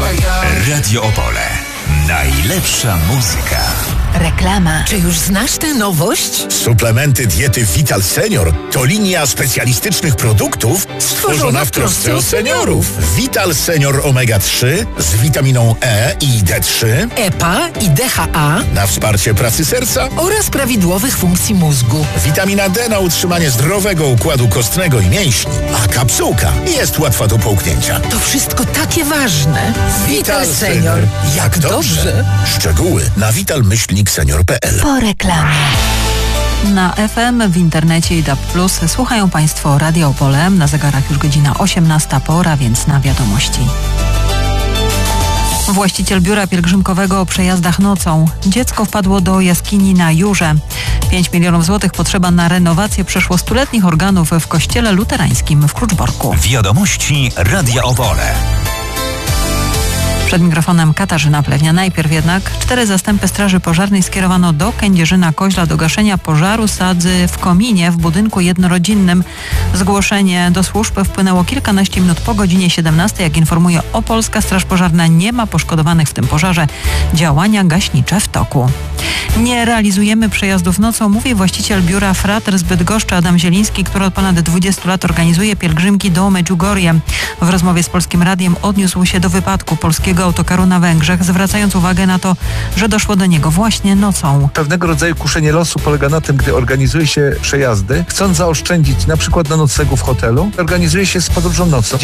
Radio Opole. Najlepsza muzyka. Reklama. Czy już znasz tę nowość? Suplementy diety Vital Senior to linia specjalistycznych produktów stworzona w trosce o seniorów. Vital Senior Omega 3 z witaminą E i D3, EPA i DHA na wsparcie pracy serca oraz prawidłowych funkcji mózgu. Witamina D na utrzymanie zdrowego układu kostnego i mięśni, a kapsułka jest łatwa do połknięcia. To wszystko takie ważne. Vital Senior. Jak dobrze. Szczegóły na vital-senior.pl. Po reklamie. Na FM, w internecie i DAB+, słuchają Państwo Radio Opole. Na zegarach już godzina 18, pora więc na wiadomości. Właściciel biura pielgrzymkowego o przejazdach nocą. Dziecko wpadło do jaskini na Jurze. 5 milionów złotych potrzeba na renowację przeszło 100-letnich organów w kościele luterańskim w Kluczborku. Wiadomości Radia Opole. Przed mikrofonem Katarzyna Plewnia. Najpierw jednak 4 zastępy Straży Pożarnej skierowano do Kędzierzyna-Koźla do gaszenia pożaru sadzy w kominie w budynku jednorodzinnym. Zgłoszenie do służb wpłynęło kilkanaście minut po godzinie 17. Jak informuje Opolska Straż Pożarna, nie ma poszkodowanych w tym pożarze. Działania gaśnicze w toku. Nie realizujemy przejazdów nocą, mówi właściciel biura Frater z Bydgoszczy Adam Zieliński, który od ponad 20 lat organizuje pielgrzymki do Medjugorje. W rozmowie z Polskim Radiem odniósł się do wypadku polskiego autokaru na Węgrzech, zwracając uwagę na to, że doszło do niego właśnie nocą. Pewnego rodzaju kuszenie losu polega na tym, gdy organizuje się przejazdy, chcąc zaoszczędzić na przykład na noclegu w hotelu, organizuje się z podróżą nocą.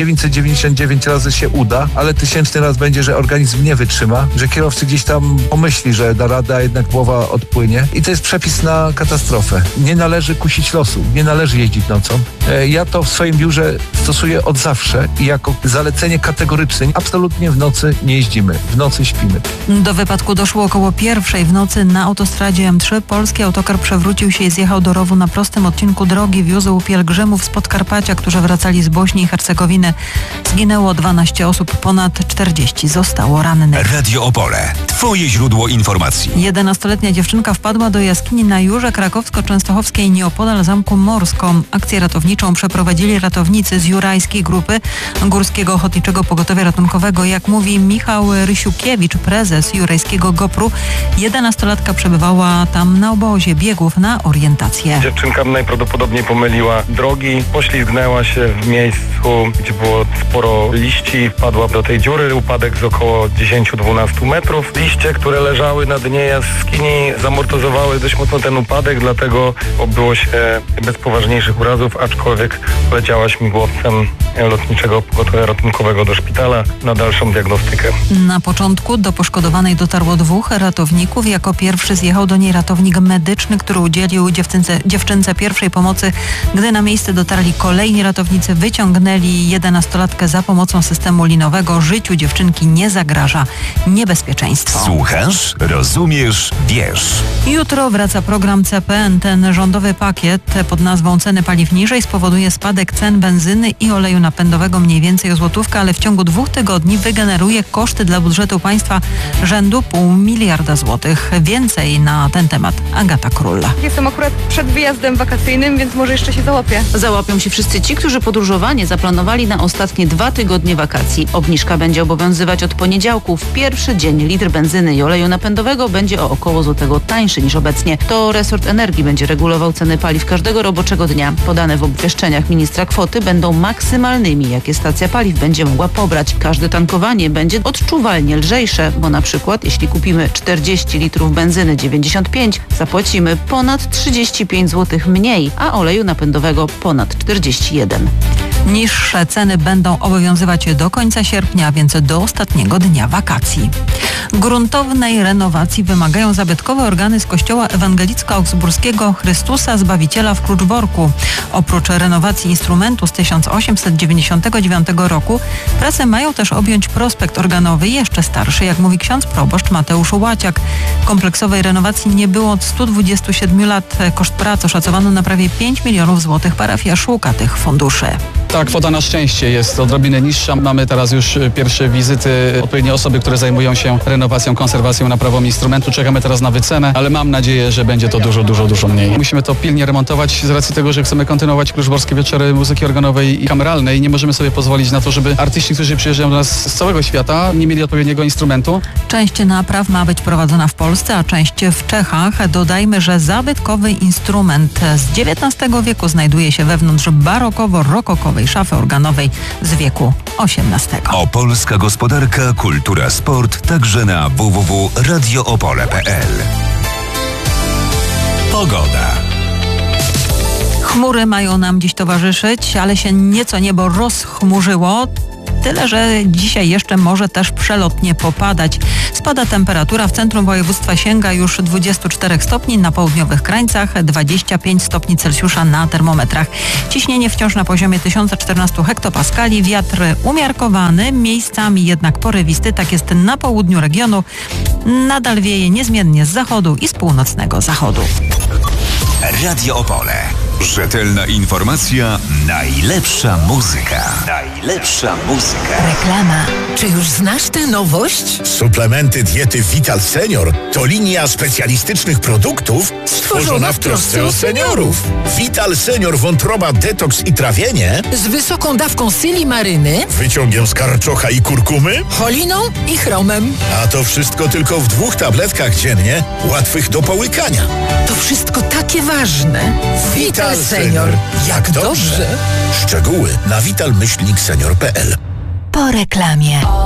999 razy się uda, ale 1000 raz będzie, że organizm nie wytrzyma, że kierowcy gdzieś tam pomyśli, że da radę, a jednak głowa odpłynie. I to jest przepis na katastrofę. Nie należy kusić losu, nie należy jeździć nocą. Ja to w swoim biurze stosuję od zawsze i jako zalecenie kategoryczne. Absolutnie w nocy nie jeździmy, w nocy śpimy. Do wypadku doszło około 1:00 w nocy na autostradzie M3. Polski autokar przewrócił się i zjechał do rowu na prostym odcinku drogi. Wiózł pielgrzymów z Podkarpacia, którzy wracali z Bośni i Hercegowiny. Zginęło 12 osób, ponad 40 zostało rannych. Radio Opole. Twoje źródło informacji. 11-letnia dziewczynka wpadła do jaskini na Jurze Krakowsko-Częstochowskiej nieopodal Zamku Morską. Akcję ratowniczą przeprowadzili ratownicy z Jurajskiej Grupy Górskiego Ochotniczego Pogotowia Ratunkowego. Jak mówi Michał Rysiukiewicz, prezes Jurajskiego GOPR-u, 11-latka przebywała tam na obozie biegów na orientację. Dziewczynka najprawdopodobniej pomyliła drogi, poślizgnęła się w miejscu, gdzie było sporo liści, wpadła do tej dziury. Upadek z około 10-12 metrów. Liście, które leżały na dnie jaskini, zamortyzowały dość mocno ten upadek, dlatego obyło się bez poważniejszych urazów, aczkolwiek poleciała śmigłowcem Lotniczego Pogotowia Ratunkowego do szpitala na dalszą diagnostykę. Na początku do poszkodowanej dotarło 2 ratowników. Jako pierwszy zjechał do niej ratownik medyczny, który udzielił dziewczynce pierwszej pomocy. Gdy na miejsce dotarli kolejni ratownicy, wyciągnęli 11-latkę za pomocą systemu linowego. Życiu dziewczynki nie zagraża niebezpieczeństwo. Słuchasz, rozumiesz, wiesz. Jutro wraca program CPN. Ten rządowy pakiet pod nazwą Ceny paliw niżej spowoduje spadek cen benzyny i oleju napędowego mniej więcej o złotówkę, ale w ciągu 2 tygodni wygeneruje koszty dla budżetu państwa rzędu 0,5 miliarda złotych. Więcej na ten temat Agata Król. Jestem akurat przed wyjazdem wakacyjnym, więc może jeszcze się załapię. Załapią się wszyscy ci, którzy podróżowanie zaplanowali na ostatnie 2 tygodnie wakacji. Obniżka będzie obowiązywać od poniedziałku. W pierwszy dzień litr benzyny i oleju napędowego będzie o około złotego tańszy niż obecnie. To resort energii będzie regulował ceny paliw każdego roboczego dnia. Podane w obwieszczeniach ministra kwoty będą maksymalnymi, jakie stacja paliw będzie mogła pobrać. Każde tankowanie będzie odczuwalnie lżejsze, bo na przykład jeśli kupimy 40 litrów benzyny 95, zapłacimy ponad 35 zł mniej, a oleju napędowego ponad 41. Niższe ceny będą obowiązywać do końca sierpnia, a więc do ostatniego dnia wakacji. Gruntownej renowacji wymagają zabytkowe organy z kościoła ewangelicko-augsburskiego Chrystusa Zbawiciela w Kluczborku. Oprócz renowacji instrumentu z 1899 roku, prace mają też objąć prospekt organowy jeszcze starszy, jak mówi ksiądz proboszcz Mateusz Łaciak. Kompleksowej renowacji nie było od 127 lat. Koszt prac oszacowano na prawie 5 milionów złotych. Parafia szuka tych funduszy. Ta kwota na szczęście jest odrobinę niższa. Mamy teraz już pierwsze wizyty, odpowiednie osoby, które zajmują się renowacją, konserwacją, naprawą instrumentu. Czekamy teraz na wycenę, ale mam nadzieję, że będzie to dużo mniej. Musimy to pilnie remontować z racji tego, że chcemy kontynuować Kluczborskie Wieczory Muzyki Organowej i Kameralnej. Nie możemy sobie pozwolić na to, żeby artyści, którzy przyjeżdżają do nas z całego świata, nie mieli odpowiedniego instrumentu. Część napraw ma być prowadzona w Polsce, a część w Czechach. Dodajmy, że zabytkowy instrument z XIX wieku znajduje się wewnątrz barokowo-rokokowej szafy organowej z wieku XVIII. Opolska gospodarka, kultura, sport także na www.radioopole.pl. Pogoda. Chmury mają nam dziś towarzyszyć, ale się nieco niebo rozchmurzyło. Tyle, że dzisiaj jeszcze może też przelotnie popadać. Spada temperatura, w centrum województwa sięga już 24 stopni, na południowych krańcach 25 stopni Celsjusza na termometrach. Ciśnienie wciąż na poziomie 1014 hektopaskali, wiatr umiarkowany, miejscami jednak porywisty, tak jest na południu regionu. Nadal wieje niezmiennie z zachodu i z północnego zachodu. Radio Opole. Rzetelna informacja, najlepsza muzyka. Najlepsza muzyka. Reklama. Czy już znasz tę nowość? Suplementy diety Vital Senior to linia specjalistycznych produktów stworzona w trosce o seniorów. Vital Senior wątroba, detoks i trawienie Z wysoką dawką silimaryny, wyciągiem z karczocha i kurkumy, choliną i chromem. a to wszystko tylko w 2 tabletkach dziennie, łatwych do połykania. To wszystko takie ważne. Vital Senior. Jak dobrze. Szczegóły na vital-senior.pl. Po reklamie.